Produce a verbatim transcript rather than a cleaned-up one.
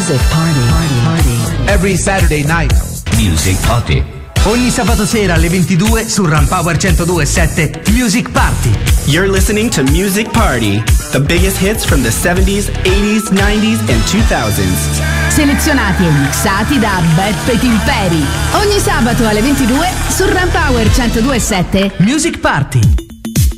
Music Party. Party. Party. Every Saturday night. Music Party. Ogni sabato sera alle ventidue su Rampower centodue e sette Music Party. You're listening to Music Party, the biggest hits from the seventies, eighties, nineties and two thousands. Selezionati e mixati da Beppe Timperi. Ogni sabato alle ventidue su Rampower centodue e sette Music Party.